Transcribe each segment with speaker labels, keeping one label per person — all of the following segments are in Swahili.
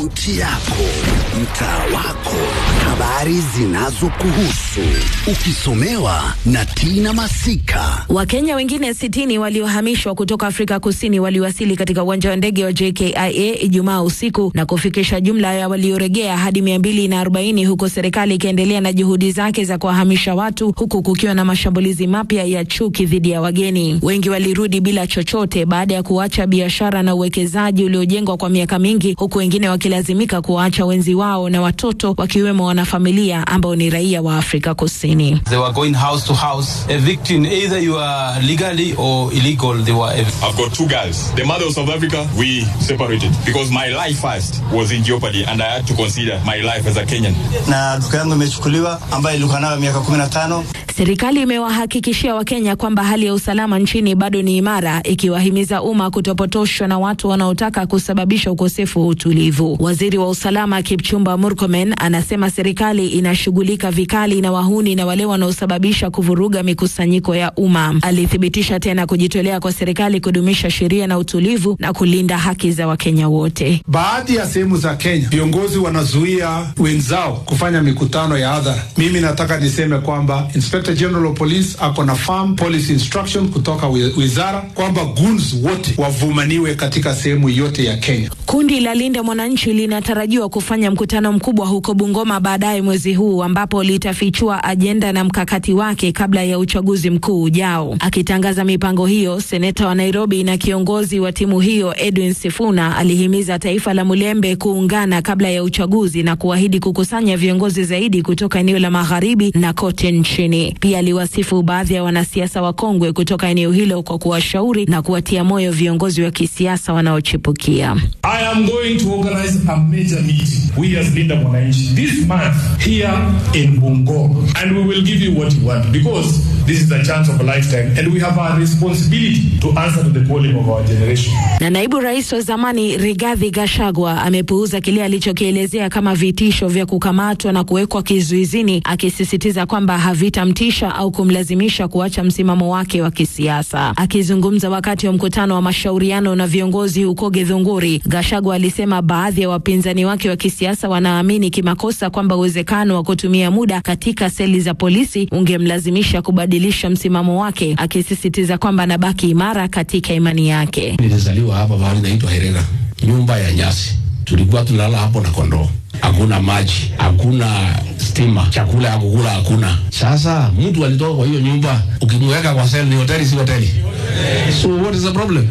Speaker 1: kaunti yako, mtaa wako, habari zinazokuhusu, ukisomewa na Tina Masika.
Speaker 2: Wakenya wengine 60 waliohamishwa kutoka Afrika Kusini waliwasili katika uwanja wa ndege wa JKIA Ijumaa usiku na kufikisha jumla ya walioregea hadi 240, huko serikali ikiendelea na juhudi zake za kuwahamisha watu, huku kukiwa na mashambulizi mapya ya chuki dhidi ya wageni. Wengi walirudi bila chochote baada ya kuacha biashara na uwekezaji uliojengwa kwa miaka mingi, huku wengine wakilazimika kuacha wenzi wao na watoto, wakiwemo wanafamilia ambao ni raia wa Afrika Kusini.
Speaker 3: They were going house to house, evicting either you are legally or illegal.
Speaker 4: I've got 2 girls. The mother of South Africa, we separated because my life first was in jeopardy and I had to consider my life as a Kenyan.
Speaker 5: Na duka yangu imechukuliwa ambayo ilikuwa nayo miaka 15.
Speaker 2: Serikali imewahakikishia Wakenya kwamba hali ya usalama nchini bado ni imara, ikiwahimiza umma kutopotoshwa na watu wanaotaka kusababisha ukosefu wa utulivu. Waziri wa usalama Kipchumba Murkomen anasema serikali inashughulika vikali na wahuni na wale wanaosababisha kuvuruga mikusanyiko ya umma. Alithibitisha tena kujitolea kwa serikali kudumisha sheria na utulivu na kulinda haki za Wakenya wote.
Speaker 6: Baadhi ya sehemu za Kenya viongozi wanazuia wenzao kufanya mikutano ya hadhara. Mimi nataka niseme kwamba Inspector General of Police ako na firm policy instruction kutoka wizara kwamba goons wote wavumaniwe katika sehemu yote ya Kenya.
Speaker 2: Kundi la Linda Mwananchi linatarajiwa kufanya mkutano mkubwa huko Bungoma baadaye mwezi huu, ambapo litafichua ajenda na mkakati wake kabla ya uchaguzi mkuu ujao. Akitangaza mipango hiyo, seneta wa Nairobi na kiongozi wa timu hiyo Edwin Sifuna alihimiza taifa la Mulembe kuungana kabla ya uchaguzi na kuahidi kukusanya viongozi zaidi kutoka eneo la magharibi na kote nchini. Pia aliwasifu baadhi ya wanasiasa wakongwe kutoka eneo hilo kwa kuwashauri na kuwatia moyo viongozi wa kisiasa wanaochipukia.
Speaker 7: I am going to organize a major meeting, we as Linda Mwananchi, this month here in Bungoma, and we will give you what you want, because this is a chance of a lifetime and we have a responsibility to answer to the calling of our generation.
Speaker 2: Na naibu rais wa zamani Rigathi Gachagua amepuuza kile alichokielezea kama vitisho vya kukamatwa na kuwekwa kizuizini, akisisitiza kwamba havitamtisha au kumlazimisha kuacha msimamo wake wa kisiasa. Akizungumza wakati wa mkutano wa mashauriano na viongozi huko Githunguri, Gachagua alisema baadhi ya wapinzani wake wa kisiasa wanaamini kimakosa kwamba uwezekano wa kutumia muda katika seli za polisi ungemlazimisha kubadilisha msimamo wake, akisisitiza kwamba anabaki imara katika imani yake.
Speaker 8: Nilizaliwa hapa mahali inaitwa Herera, nyumba ya nyasi. Tulikuwa tunalala hapo na kondoo. Hakuna maji, hakuna stima, chakula ya kukula hakuna. Sasa mtu alitoka kwa hiyo nyumba, ukimweka kwa seli, ni hoteli si hoteli. So what is the problem?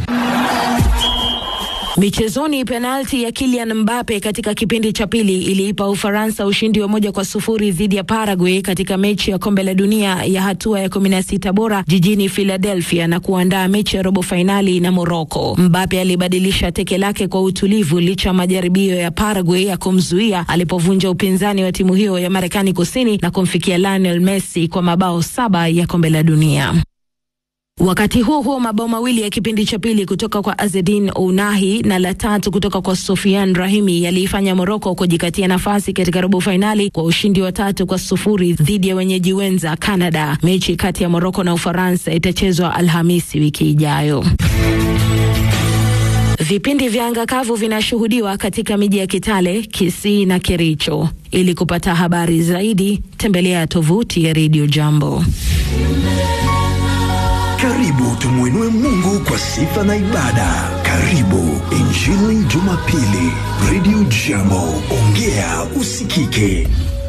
Speaker 2: Michezoni, penalti ya Kylian Mbappe katika kipindi cha pili iliipa Ufaransa ushindi wa 1-0 dhidi ya Paraguay katika mechi ya kombe la dunia ya hatua ya 16 bora jijini Philadelphia na kuandaa mechi ya robo finali na Morocco. Mbappe alibadilisha teke lake kwa utulivu licha majaribio ya Paraguay ya kumzuia alipovunja upinzani wa timu hiyo ya Marekani Kusini na kumfikia Lionel Messi kwa mabao 7 ya kombe la dunia. Wakati huo mabao mawili ya kipindi cha pili kutoka kwa Azzedine Ounahi na la tatu kutoka kwa Sofiane Rahimi yaliifanya Morocco kujikatia nafasi katika robo finali kwa ushindi wa 3-0 dhidi ya wenyeji wenza Canada. Mechi kati ya Morocco na Ufaransa itachezwa Alhamisi wiki ijayo. Vipindi vya anga kavu vinashuhudiwa katika miji ya Kitale, Kisii na Kericho. Ili kupata habari zaidi, tembelea tovuti ya Radio Jambo.
Speaker 1: Karibu tumuinue Mungu kwa sifa na ibada. Karibu Injili Jumapili. Radio Jambo, ongea usikike.